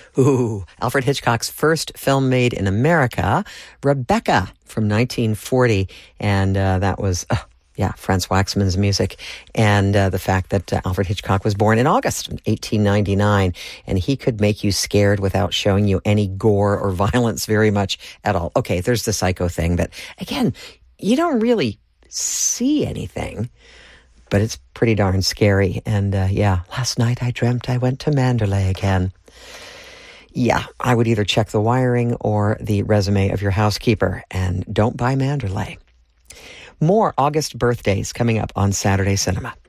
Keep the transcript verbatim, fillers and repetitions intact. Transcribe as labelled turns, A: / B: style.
A: Ooh, Alfred Hitchcock's first film made in America, Rebecca, from nineteen forty. And uh, that was, uh, yeah, Franz Waxman's music. And uh, the fact that uh, Alfred Hitchcock was born in August eighteen ninety-nine, and he could make you scared without showing you any gore or violence very much at all. Okay, there's the Psycho thing, but again, you don't really see anything, but it's pretty darn scary. And uh, yeah, last night I dreamt I went to Mandalay again. Yeah, I would either check the wiring or the resume of your housekeeper, and don't buy Mandalay. More August birthdays coming up on Saturday Cinema.